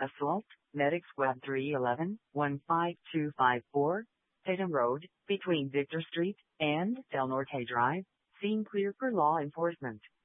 Assault, Medic Squad 311, 15254, Tatum Road, between Victor Street and Del Norte Drive. Scene clear for law enforcement.